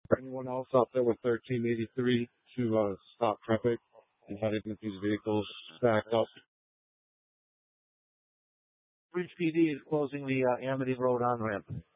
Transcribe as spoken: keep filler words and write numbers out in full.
Anyone else out there with thirteen eighty-three to uh, stop traffic and try to get these vehicles backed up? Bridge P D is closing the uh, Amity Road on-ramp.